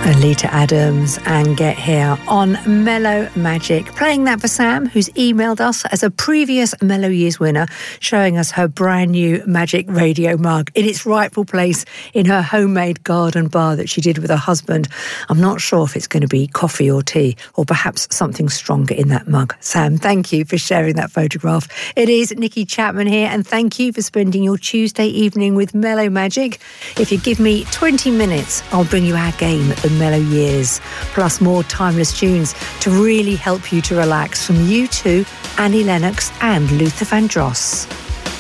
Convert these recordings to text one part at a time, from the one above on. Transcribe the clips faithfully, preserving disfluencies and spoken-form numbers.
Lita Adams and Get Here on Mellow Magic. Playing that for Sam, who's emailed us as a previous Mellow Years winner, showing us her brand new Magic Radio mug in its rightful place in her homemade garden bar that she did with her husband. I'm not sure if it's going to be coffee or tea, or perhaps something stronger in that mug. Sam, thank you for sharing that photograph. It is Nikki Chapman here, and thank you for spending your Tuesday evening with Mellow Magic. If you give me twenty minutes, I'll bring you our game at the Mellow Years, plus more timeless tunes to really help you to relax from U two, Annie Lennox and Luther Vandross.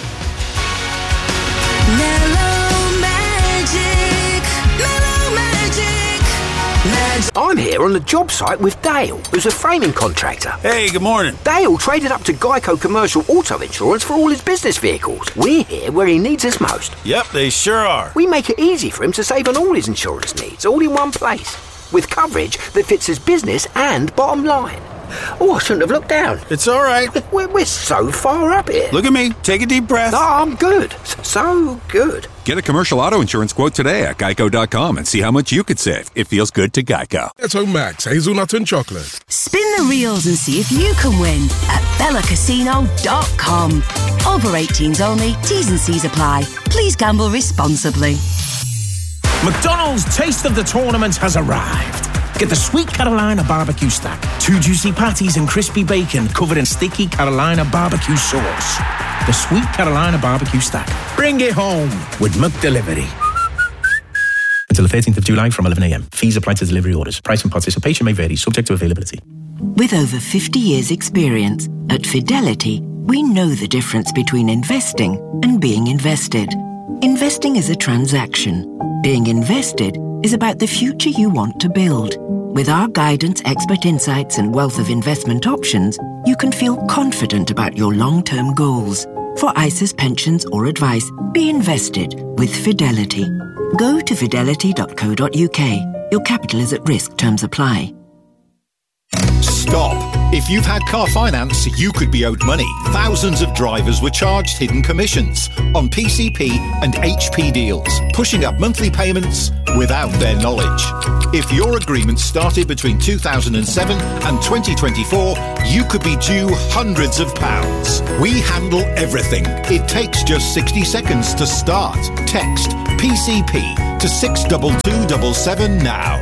Mellow Magic, Mellow Magic, Magic. I'm here on the job site with Dale, who's a framing contractor. Hey, good morning. Dale traded up to Geico Commercial Auto Insurance for all his business vehicles. We're here where he needs us most. Yep, they sure are. We make it easy for him to save on all his insurance needs, all in one place, with coverage that fits his business and bottom line. Oh, I shouldn't have looked down. It's all right. We're, we're so far up here. Look at me. Take a deep breath. Oh, I'm good. So good. Get a commercial auto insurance quote today at geico dot com and see how much you could save. It feels good to Geico. Ghetto Max, hazelnut and chocolate. Spin the reels and see if you can win at bella casino dot com. Over eighteens only. T's and C's apply. Please gamble responsibly. McDonald's Taste of the Tournament has arrived. Get the Sweet Carolina Barbecue Stack. Two juicy patties and crispy bacon covered in sticky Carolina barbecue sauce. The Sweet Carolina Barbecue Stack. Bring it home with McDelivery. Until the thirteenth of July from eleven a.m. Fees apply to delivery orders. Price and participation may vary, subject to availability. With over fifty years experience, at Fidelity, we know the difference between investing and being invested. Investing is a transaction. Being invested is about the future you want to build. With our guidance, expert insights, and wealth of investment options, you can feel confident about your long-term goals. For I S As, pensions, or advice, be invested with Fidelity. Go to fidelity dot co dot uk. Your capital is at risk. Terms apply. Stop. If you've had car finance, you could be owed money. Thousands of drivers were charged hidden commissions on P C P and H P deals, pushing up monthly payments without their knowledge. If your agreement started between two thousand seven and twenty twenty-four, you could be due hundreds of pounds. We handle everything. It takes just sixty seconds to start. Text P C P to six two two seven seven now.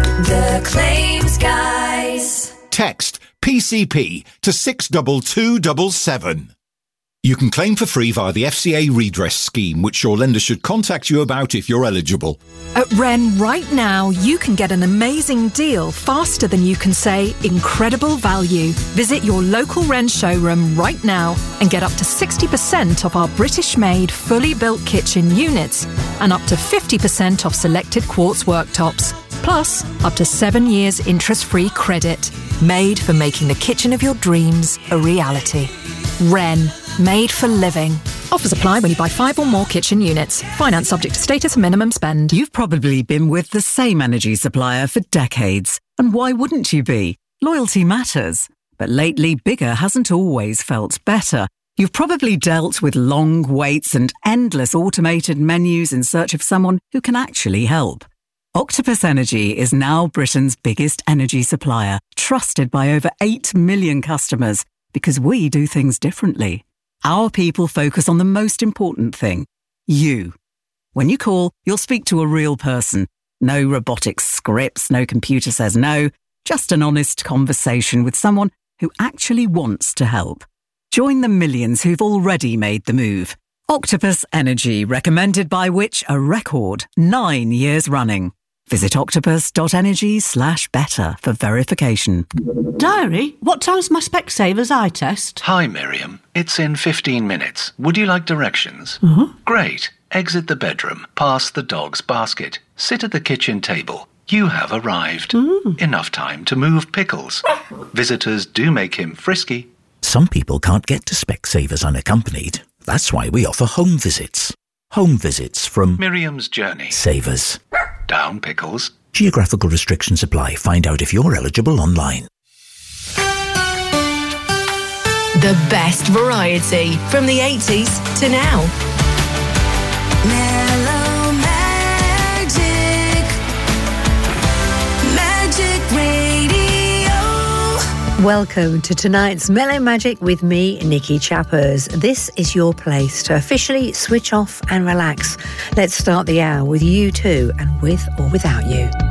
The Claims Guys. Text P C P to six two two seven seven. You can claim for free via the F C A redress scheme, which your lender should contact you about if you're eligible. At Wren, right now, you can get an amazing deal faster than you can say incredible value. Visit your local Wren showroom right now and get up to sixty percent off our British-made, fully built kitchen units and up to fifty percent off selected quartz worktops. Plus, up to seven years interest-free credit. Made for making the kitchen of your dreams a reality. Wren. Made for living. Offers apply when you buy five or more kitchen units. Finance subject to status and minimum spend. You've probably been with the same energy supplier for decades. And why wouldn't you be? Loyalty matters. But lately, bigger hasn't always felt better. You've probably dealt with long waits and endless automated menus in search of someone who can actually help. Octopus Energy is now Britain's biggest energy supplier, trusted by over eight million customers, because we do things differently. Our people focus on the most important thing, you. When you call, you'll speak to a real person. No robotic scripts, no computer says no, just an honest conversation with someone who actually wants to help. Join the millions who've already made the move. Octopus Energy, recommended by Which? A record nine years running. Visit octopus.energy slash better for verification. Diary, what time's my Specsavers eye test? Hi, Miriam. It's in fifteen minutes. Would you like directions? Uh-huh. Great. Exit the bedroom, past the dog's basket, sit at the kitchen table. You have arrived. Mm. Enough time to move pickles. Visitors do make him frisky. Some people can't get to Specsavers unaccompanied. That's why we offer home visits. Home visits from Miriam's Journey. Savers. Down pickles. Geographical restrictions apply. Find out if you're eligible online. The best variety from the eighties to now. Mellow Magic. Welcome to tonight's Mellow Magic with me, Nikki Chappers. This is your place to officially switch off and relax. Let's start the hour with U two and With or Without You.